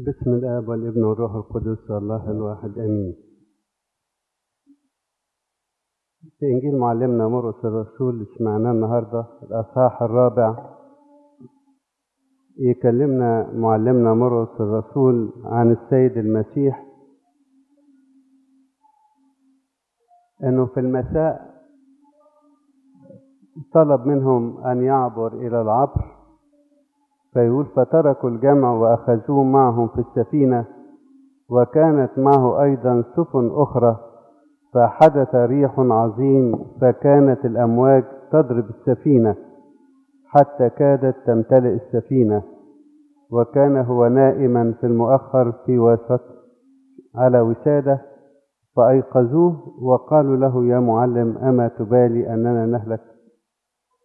باسم الآب والابن والروح القدس الله الواحد آمين. في إنجيل معلمنا مرقس الرسول اللي سمعناه النهاردة الأصحاح الرابع يكلمنا معلمنا مرقس الرسول عن السيد المسيح، إنه في المساء طلب منهم أن يعبر إلى العبر، فيقول فتركوا الجمع وأخذوه معهم في السفينة، وكانت معه أيضا سفن أخرى، فحدث ريح عظيم فكانت الأمواج تضرب السفينة حتى كادت تمتلئ السفينة، وكان هو نائما في المؤخر في وسط على وسادة، فأيقظوه وقالوا له يا معلم أما تبالي أننا نهلك؟